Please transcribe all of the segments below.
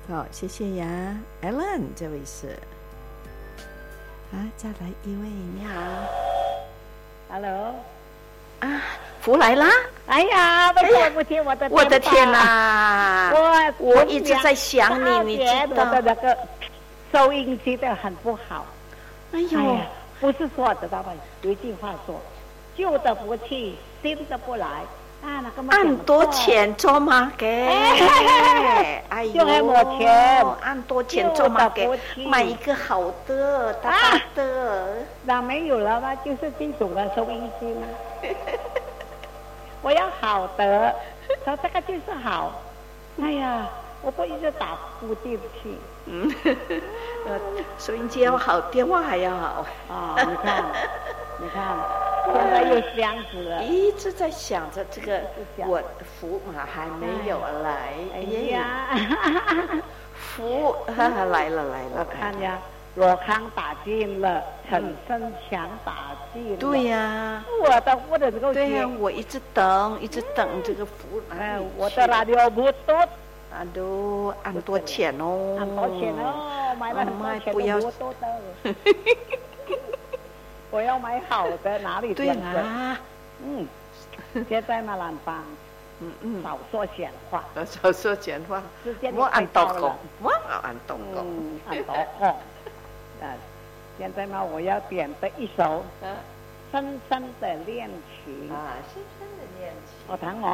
好，谢谢呀 ，Alan， 这位是。啊，再来一位，你好 ，Hello， 啊，福来啦！ 哎呀，不听我的天哪！我一直在想你，你知道？ 我的那个收音机的很不好。 哎呦， 不是说知道吧？有一句话说，旧的不去，新的不来。啊，那个按多钱做嘛给？ 哎呦，就按多钱， 按多钱做嘛给？买一个好的，大大的。 那没有了吗？就是这种的收音机吗？我要好的，说这个就是好。哎呀，我不一直打不进去。 收音机要好，电话还要好。 啊，你看，现在又这样子了。 一直在想着这个，我福马还没有来。 哎呀， 福来了。 我看呀，罗康打进了，陈生强打进了。 对呀， 我的不能够接。 对呀，我一直等这个福。 我的拉丢不多。 都按多钱哦， 按多钱哦，买了很多钱都多的。我要买好的，哪里对啊？ 现在嘛，南方，少说闲话， 少说闲话。我按多讲，我按多讲， 按多讲。现在嘛，我要点的一首深深的恋情啊，深深的恋情。 我彈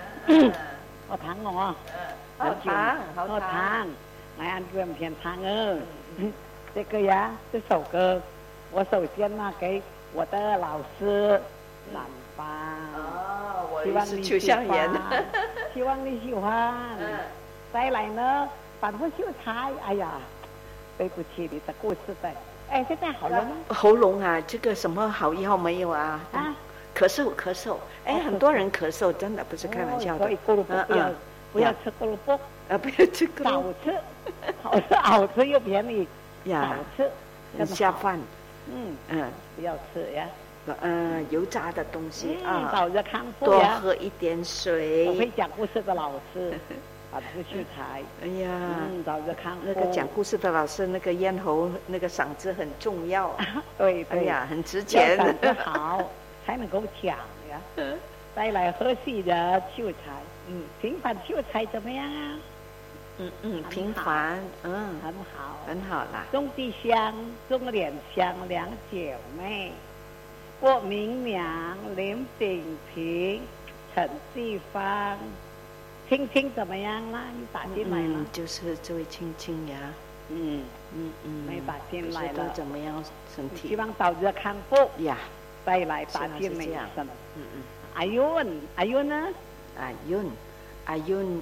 我。 好彈， 来按照片唱这个呀，这首歌，我首先嘛给我的老师南方。 哦，我是邱香妍。 希望你喜欢。再来呢，反复秀才。哎呀，对不起，你的故事的。哎，现在好了吗？ 喉咙啊，这个什么好药没有啊？咳嗽。哎，很多人咳嗽，真的不是开玩笑的。 不要吃咕噜卜， 不要吃咕噜， 少吃，好吃又便宜，少吃， 很下饭。 不要吃呀。 油炸的东西啊， 早日康复多喝一点水。 我会讲故事的老师，反复秀才。 哎呀， 早日康复。 那个讲故事的老师，那个咽喉那个嗓子很重要。 对， 哎呀，很值钱。 嗓子好才能够讲呀。再来喝戏的秀才。平凡秀才怎么样啊？ 平凡，很好啦。 钟地香、钟莲香两姐妹，郭明娘、林炳平、陈继芳，青青怎么样啦？你打进来了？ 就是这位青青呀。 没打进来了。 都怎么样？身体？ 希望早日康复呀。 再来打进美声。阿윤呢？ 阿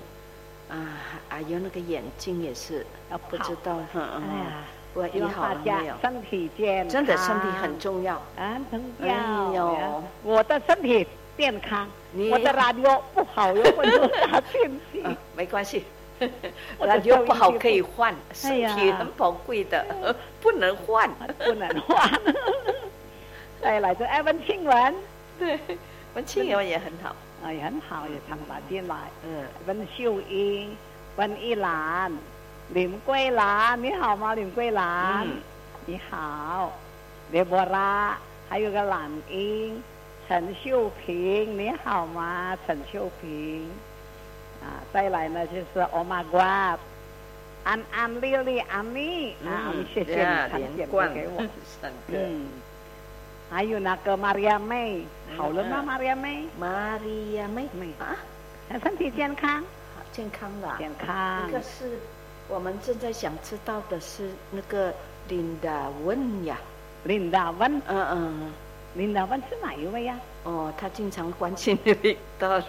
윤那个眼睛也是，不知道，我医好了没有？ 身体健康， 真的身体很重要。 我的身体健康，我的radio不好又不能打进去， 没关系，radio不好可以换，身体很宝贵的，不能换。 再来就文庆文， 对，文庆文也很好。 也很好，也常打进来。文秀英、文一兰、林桂兰，你好吗？林桂兰，你好。刘伯拉，还有个兰英、陈秀萍，你好吗？陈秀萍。再来呢就是欧玛瓜、安丽丽、安妮，谢谢你传简报给我。还有那个玛利亚妹，好了吗？玛利亚妹啊，身体健康， 健康的， 健康。 一个是我们正在想知道的是那个林达文呀， 林达文，林达文是哪一位呀？ 他经常关心你的。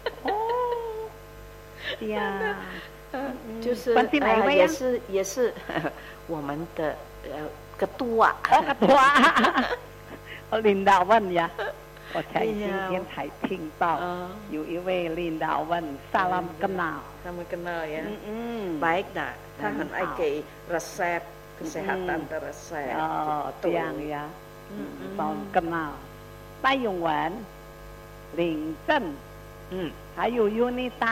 呀， 就是关心哪一位呀？ 也是我们的个多啊， 个多啊。领导问呀，我才今天才听到有一位领导问萨拉姆根纳呀，baik dah，他很爱给 resep kesehatan的 resep。 这样呀，萨拉姆根纳，戴永文、领正，还有尤妮达。